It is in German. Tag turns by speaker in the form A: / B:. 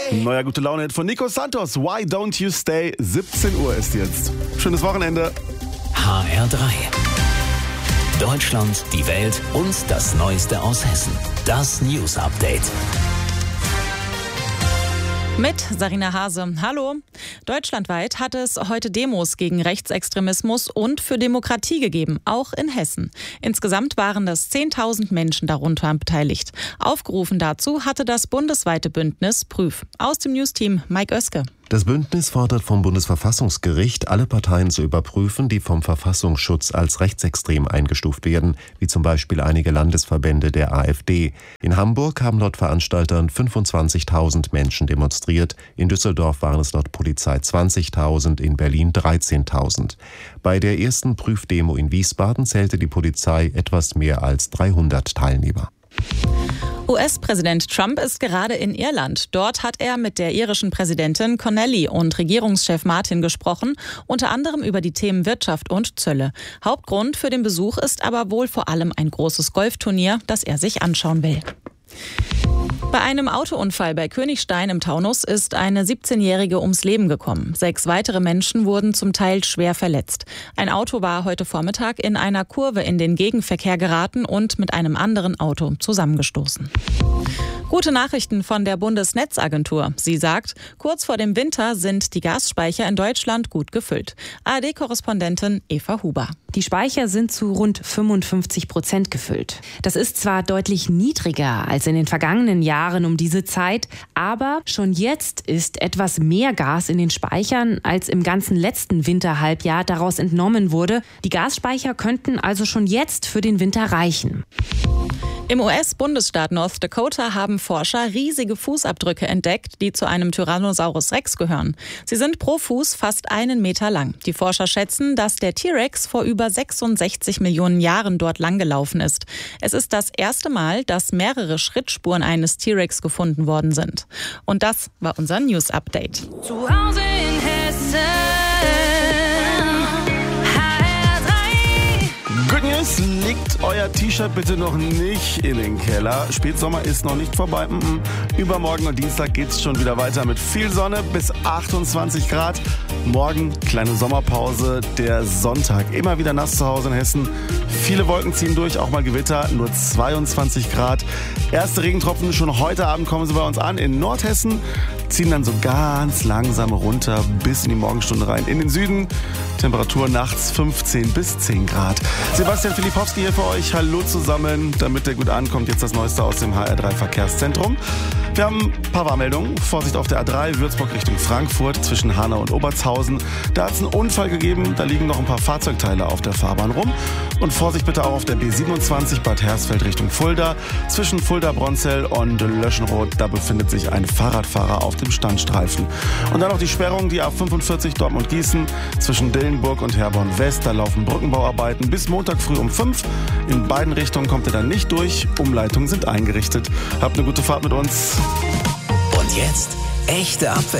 A: Neuer gute Laune von Nico Santos. Why don't you stay? 17 Uhr ist jetzt. Schönes Wochenende.
B: HR3. Deutschland, die Welt und das Neueste aus Hessen. Das News Update.
C: Mit Sarina Hase. Hallo. Deutschlandweit hat es heute Demos gegen Rechtsextremismus und für Demokratie gegeben, auch in Hessen. Insgesamt waren das 10.000 Menschen darunter beteiligt. Aufgerufen dazu hatte das bundesweite Bündnis Prüf. Aus dem Newsteam Mike Oeske.
D: Das Bündnis fordert vom Bundesverfassungsgericht, alle Parteien zu überprüfen, die vom Verfassungsschutz als rechtsextrem eingestuft werden, wie zum Beispiel einige Landesverbände der AfD. In Hamburg haben laut Veranstaltern 25.000 Menschen demonstriert, in Düsseldorf waren es laut Polizei 20.000, in Berlin 13.000. Bei der ersten Prüfdemo in Wiesbaden zählte die Polizei etwas mehr als 300 Teilnehmer.
C: US-Präsident Trump ist gerade in Irland. Dort hat er mit der irischen Präsidentin Connelly und Regierungschef Martin gesprochen, unter anderem über die Themen Wirtschaft und Zölle. Hauptgrund für den Besuch ist aber wohl vor allem ein großes Golfturnier, das er sich anschauen will. Bei einem Autounfall bei Königstein im Taunus ist eine 17-Jährige ums Leben gekommen. 6 weitere Menschen wurden zum Teil schwer verletzt. Ein Auto war heute Vormittag in einer Kurve in den Gegenverkehr geraten und mit einem anderen Auto zusammengestoßen. Gute Nachrichten von der Bundesnetzagentur. Sie sagt, kurz vor dem Winter sind die Gasspeicher in Deutschland gut gefüllt. ARD-Korrespondentin Eva Huber.
E: Die Speicher sind zu rund 55% gefüllt. Das ist zwar deutlich niedriger als in den vergangenen Jahren um diese Zeit, aber schon jetzt ist etwas mehr Gas in den Speichern, als im ganzen letzten Winterhalbjahr daraus entnommen wurde. Die Gasspeicher könnten also schon jetzt für den Winter reichen.
C: Im US-Bundesstaat North Dakota haben Forscher riesige Fußabdrücke entdeckt, die zu einem Tyrannosaurus Rex gehören. Sie sind pro Fuß fast 1 Meter lang. Die Forscher schätzen, dass der T-Rex vor über 66 Millionen Jahren dort langgelaufen ist. Es ist das erste Mal, dass mehrere Schrittspuren eines T-Rex gefunden worden sind. Und das war unser News-Update.
F: Zu Hause in Hessen.
A: Good News, legt euer T-Shirt bitte noch nicht in den Keller. Spätsommer ist noch nicht vorbei. Übermorgen und Dienstag geht's schon wieder weiter mit viel Sonne bis 28 Grad. Morgen kleine Sommerpause, der Sonntag. Immer wieder nass zu Hause in Hessen. Viele Wolken ziehen durch, auch mal Gewitter, nur 22 Grad. Erste Regentropfen schon heute Abend kommen sie bei uns an in Nordhessen. Ziehen dann so ganz langsam runter bis in die Morgenstunde rein. In den Süden Temperatur nachts 15 bis 10 Grad. Sebastian Filipowski hier für euch. Hallo zusammen. Damit der gut ankommt, jetzt das Neueste aus dem HR3 Verkehrszentrum. Wir haben ein paar Warnmeldungen. Vorsicht auf der A3 Würzburg Richtung Frankfurt zwischen Hanau und Obertshausen. Da hat es einen Unfall gegeben. Da liegen noch ein paar Fahrzeugteile auf der Fahrbahn rum. Und Vorsicht bitte auch auf der B27 Bad Hersfeld Richtung Fulda. Zwischen Fulda-Bronzell und Löschenroth, da befindet sich ein Fahrradfahrer auf dem Standstreifen. Und dann noch die Sperrung, die A45 Dortmund-Gießen zwischen Dillenburg und Herborn-West. Da laufen Brückenbauarbeiten bis Montag früh um 5. In beiden Richtungen kommt ihr dann nicht durch. Umleitungen sind eingerichtet. Habt eine gute Fahrt mit uns.
B: Und jetzt echte Abwechslung.